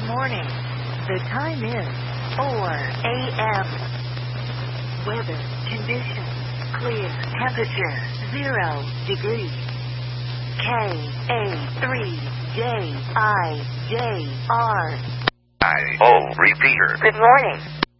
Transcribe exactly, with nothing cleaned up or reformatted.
morning. The time is four a m Weather conditions clear. Temperature zero degrees. K A three J I J R. I O repeater. Good morning.